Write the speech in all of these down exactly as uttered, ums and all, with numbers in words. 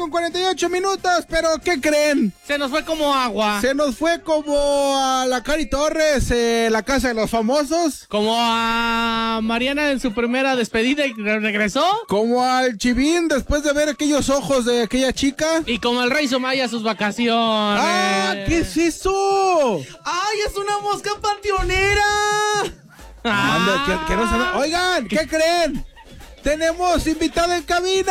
con cuarenta y ocho minutos, pero ¿qué creen? Se nos fue como agua. Se nos fue como a la Cari Torres, eh, la casa de los famosos. Como a Mariana en su primera despedida y regresó. Como al Chivín después de ver aquellos ojos de aquella chica. Y como el Rey Sumaya sus vacaciones. ¡Ah! ¿Qué es eso? ¡Ay, es una mosca panteonera! Ah. Anda, que, que no se... Oigan, ¿qué creen? ¡Tenemos invitado en cabina!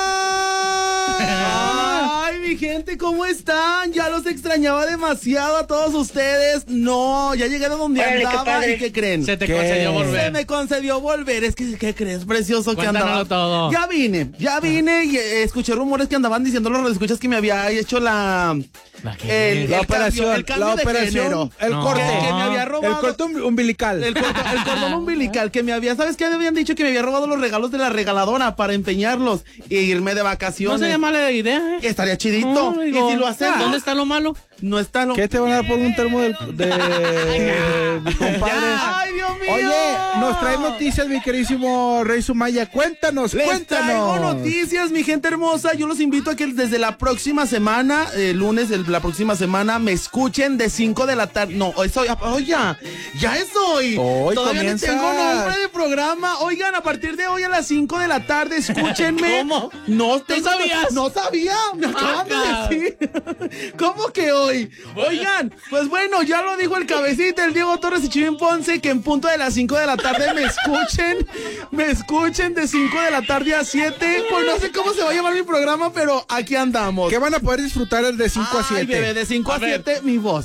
¡Ay, mi gente! ¿Cómo están? Ya los extrañaba demasiado a todos ustedes. No, ya llegué a donde Órale, andaba. ¿Y qué creen? Se te ¿Qué? concedió volver. Se me concedió volver. Es que, ¿qué crees? Precioso que Cuéntanoslo andaba. todo. Ya vine, ya vine y eh, escuché rumores que andaban diciendo los escuchas que me había hecho la... ¿La qué? El, La el operación, cambio, el cambio la de operación, género. el No. corte. Que, que me había robado... El corte um- umbilical. El, corto- el cordón umbilical que me había, ¿sabes qué? Me habían dicho que me había robado los regalos de la regaladora para empeñarlos e irme de No vacaciones. sería mala idea, ¿eh? Estaría chidito. No, digo, y si lo hacemos, ¿dónde está lo malo? no está lo... ¿Qué te van a dar por un termo del- de, mi compadre? Ya. ¡Ay, Dios mío! Oye, nos trae noticias, mi queridísimo Rey Sumaya. Cuéntanos, Les cuéntanos. traigo noticias, mi gente hermosa. Yo los invito a que desde la próxima semana, el lunes, el- la próxima semana, me escuchen de cinco de la tarde. No, es hoy. Oye, ya, ya es hoy. Hoy Todavía comienza. no tengo nombre de programa. Oigan, a partir de hoy a las cinco de la tarde, escúchenme. ¿Cómo? No, tengo- sabías? No sabía. Me acaban Acá. de decir. ¿Cómo que hoy? Oigan, pues bueno, ya lo dijo el cabecita, el Diego Torres y Chivín Ponce, que en punto de las cinco de la tarde me escuchen. Me escuchen de cinco de la tarde a siete. Pues no sé cómo se va a llamar mi programa, pero aquí andamos. ¿Qué van a poder disfrutar de cinco a Ay, siete? bebé, de cinco a A ver. siete, mi voz.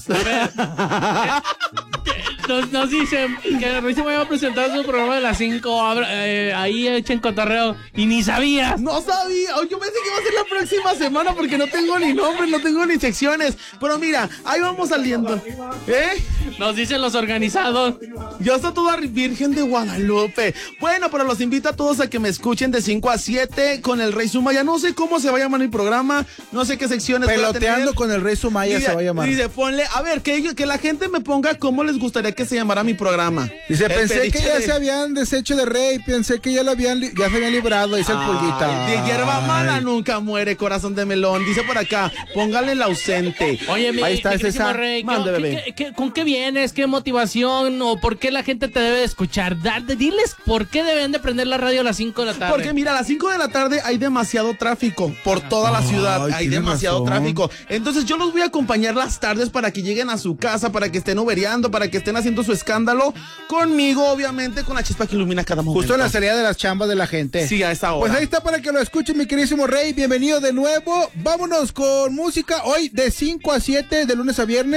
Nos, nos dicen que Rey Sumaya va a presentar su programa de las cinco. Ahí echen cotorreo. Y ni sabías. No sabía, oh, yo pensé que iba a ser la próxima semana porque no tengo ni nombre, no tengo ni secciones. Pero mira, ahí vamos saliendo. ¿Eh? Nos dicen los organizados. Ya está toda Virgen de Guadalupe. Bueno, pero los invito a todos a que me escuchen de cinco a siete con el Rey Sumaya. No sé cómo se va a llamar mi programa, no sé qué secciones voy a Peloteando tener. con el Rey Sumaya Dice, se va a llamar. dice, ponle, a ver, que, ellos- que la gente me ponga cómo les gustaría que se llamara mi programa. Dice, El pensé que pediche ya de- se habían deshecho de Rey, pensé que ya lo habían li- ya se habían librado, dice el Pulguita. Ay, de hierba mala Ay. nunca muere, corazón de melón. Dice por acá, póngale el ausente. Oye, mi, Ahí está, mi es queridísimo esa. Rey, ¿qué- Mande, qué- bebé. qué- qué- ¿con qué vienes? ¿Qué motivación? ¿O por qué la gente te debe de escuchar? Da- diles por qué deben de prender la radio a las cinco de la tarde. Porque mira, a las cinco de la tarde hay demasiado tráfico por toda la ciudad. Ay, Hay tienes demasiado razón. tráfico. Entonces yo los voy a acompañar las tardes para que lleguen a su casa, para que estén ubereando, para que estén haciendo su escándalo conmigo, obviamente, con la chispa que ilumina cada momento. Justo en la salida de las chambas de la gente. Sí, a esa hora. Pues ahí está para que lo escuchen, mi queridísimo Rey. Bienvenido de nuevo. Vámonos con música hoy de cinco a siete, de lunes a viernes.